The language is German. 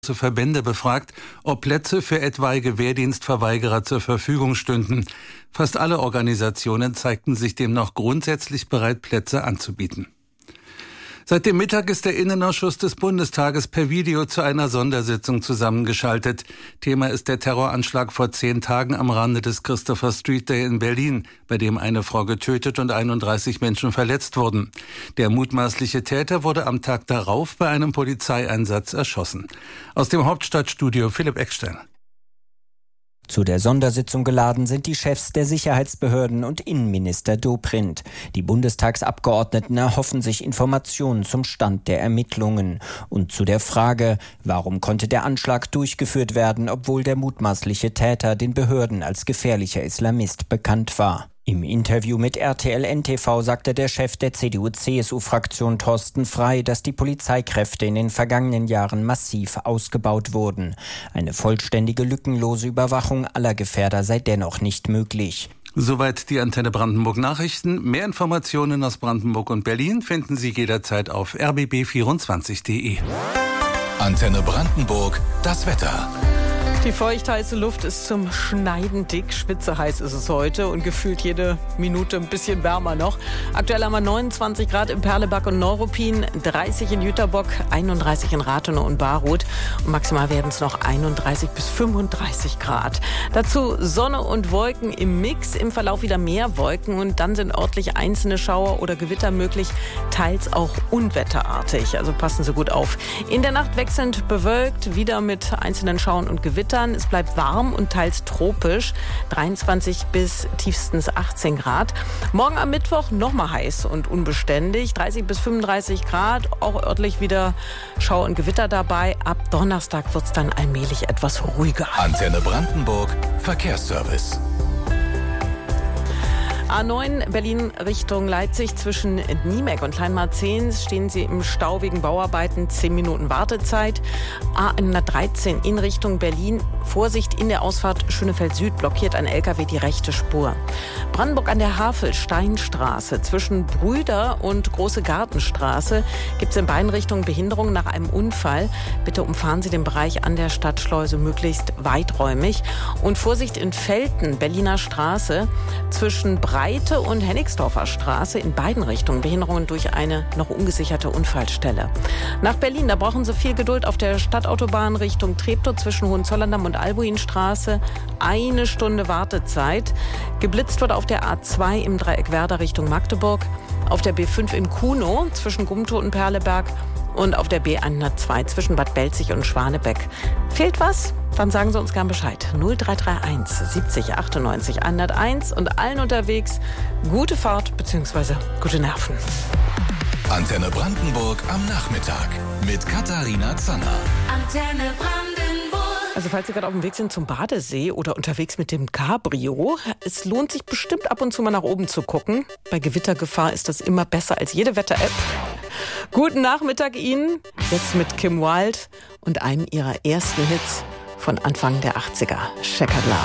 Verbände befragt, ob Plätze für etwaige Wehrdienstverweigerer zur Verfügung stünden. Fast alle Organisationen zeigten sich demnach grundsätzlich bereit, Plätze anzubieten. Seit dem Mittag ist der Innenausschuss des Bundestages per Video zu einer Sondersitzung zusammengeschaltet. Thema ist der Terroranschlag vor 10 Tagen am Rande des Christopher Street Day in Berlin, bei dem eine Frau getötet und 31 Menschen verletzt wurden. Der mutmaßliche Täter wurde am Tag darauf bei einem Polizeieinsatz erschossen. Aus dem Hauptstadtstudio Philipp Eckstein. Zu der Sondersitzung geladen sind die Chefs der Sicherheitsbehörden und Innenminister Dobrindt. Die Bundestagsabgeordneten erhoffen sich Informationen zum Stand der Ermittlungen und zu der Frage, warum konnte der Anschlag durchgeführt werden, obwohl der mutmaßliche Täter den Behörden als gefährlicher Islamist bekannt war. Im Interview mit RTL NTV sagte der Chef der CDU-CSU-Fraktion Thorsten Frey, dass die Polizeikräfte in den vergangenen Jahren massiv ausgebaut wurden. Eine vollständige, lückenlose Überwachung aller Gefährder sei dennoch nicht möglich. Soweit die Antenne Brandenburg Nachrichten. Mehr Informationen aus Brandenburg und Berlin finden Sie jederzeit auf rbb24.de. Antenne Brandenburg, das Wetter. Die feuchtheiße Luft ist zum Schneiden dick. Schwitzeheiß ist es heute und gefühlt jede Minute ein bisschen wärmer noch. Aktuell haben wir 29 Grad in Perleberg und Neuruppin, 30 in Jüterbock, 31 in Rathenow und Baruth. Und maximal werden es noch 31 bis 35 Grad. Dazu Sonne und Wolken im Mix, im Verlauf wieder mehr Wolken und dann sind örtlich einzelne Schauer oder Gewitter möglich, teils auch unwetterartig. Also passen Sie gut auf. In der Nacht wechselnd bewölkt, wieder mit einzelnen Schauern und Gewittern. Es bleibt warm und teils tropisch, 23 bis tiefstens 18 Grad. Morgen am Mittwoch nochmal heiß und unbeständig, 30 bis 35 Grad, auch örtlich wieder Schauer und Gewitter dabei. Ab Donnerstag wird es dann allmählich etwas ruhiger. Antenne Brandenburg, Verkehrsservice. A9 Berlin Richtung Leipzig zwischen Niemek und Kleinmarzehns stehen Sie im Stau wegen Bauarbeiten, 10 Minuten Wartezeit. A113 in Richtung Berlin, Vorsicht in der Ausfahrt Schönefeld Süd, blockiert ein LKW die rechte Spur. Brandenburg an der Havel, Steinstraße zwischen Brüder und Große Gartenstraße gibt es in beiden Richtungen Behinderungen nach einem Unfall. Bitte umfahren Sie den Bereich an der Stadtschleuse möglichst weiträumig. Und Vorsicht in Velten, Berliner Straße zwischen Breite und Hennigsdorfer Straße in beiden Richtungen Behinderungen durch eine noch ungesicherte Unfallstelle. Nach Berlin, da brauchen Sie viel Geduld auf der Stadtautobahn Richtung Treptow zwischen Hohenzollern-Damm und Albuinstraße. 1 Stunde Wartezeit. Geblitzt wird auf der A2 im Dreieck Werder Richtung Magdeburg, auf der B5 in Kunow zwischen Gumtow und Perleberg und auf der B102 zwischen Bad Belzig und Schwanebeck. Fehlt was? Dann sagen Sie uns gern Bescheid. 0331 70 98 101 und allen unterwegs gute Fahrt bzw. gute Nerven. Antenne Brandenburg am Nachmittag mit Katharina Zanner. Antenne Brandenburg. Also falls Sie gerade auf dem Weg sind zum Badesee oder unterwegs mit dem Cabrio, es lohnt sich bestimmt ab und zu mal nach oben zu gucken. Bei Gewittergefahr ist das immer besser als jede Wetter-App. Guten Nachmittag Ihnen, jetzt mit Kim Wilde und einem ihrer ersten Hits von Anfang der 80er, Checkered Love.